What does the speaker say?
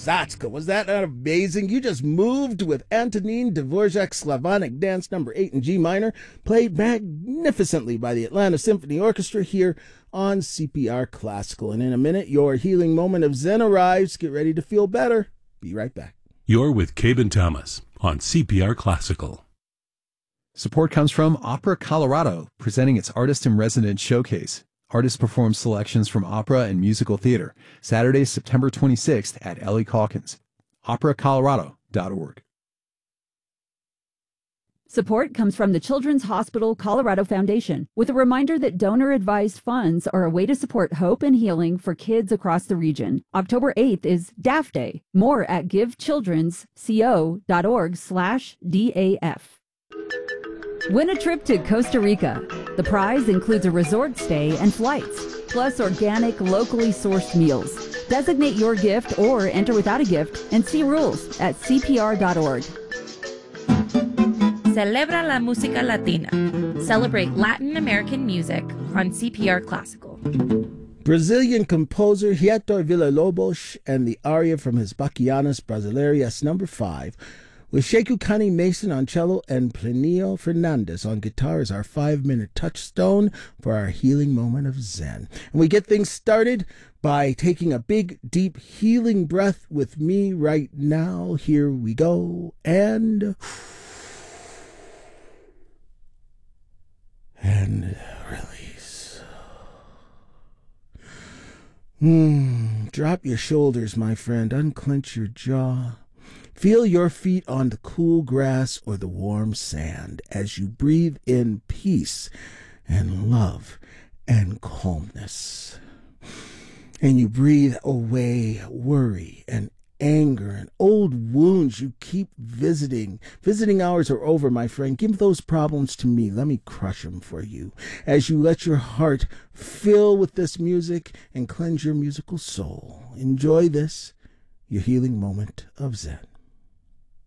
Zatska. Was that not amazing? You just moved with Antonin Dvorak's Slavonic Dance No. 8 in G minor, played magnificently by the Atlanta Symphony Orchestra here on CPR Classical. And in a minute, your healing moment of Zen arrives. Get ready to feel better. Be right back. You're with Cabe Thomas on CPR Classical. Support comes from Opera Colorado, presenting its Artist-in-Residence Showcase. Artists perform selections from opera and musical theater, Saturday, September 26th at Ellie Calkins. operacolorado.org. Support comes from the Children's Hospital Colorado Foundation, with a reminder that donor-advised funds are a way to support hope and healing for kids across the region. October 8th is DAF Day. More at givechildrensco.org/DAF. Win a trip to Costa Rica. The prize includes a resort stay and flights, plus organic, locally sourced meals. Designate your gift or enter without a gift and see rules at cpr.org. Celebra la música latina. Celebrate Latin American music on CPR Classical. Brazilian composer Heitor Villa-Lobos and the aria from his Bachianas Brasileiras No. 5, with Sheku Kani Mason on cello and Plinio Fernandez on guitar, is our 5-minute touchstone for our healing moment of Zen. And we get things started by taking a big, deep, healing breath with me right now. Here we go. And release. Drop your shoulders, my friend. Unclench your jaw. Feel your feet on the cool grass or the warm sand as you breathe in peace and love and calmness. And you breathe away worry and anger and old wounds you keep visiting. Visiting hours are over, my friend. Give those problems to me. Let me crush them for you. As you let your heart fill with this music and cleanse your musical soul. Enjoy this, your healing moment of Zen.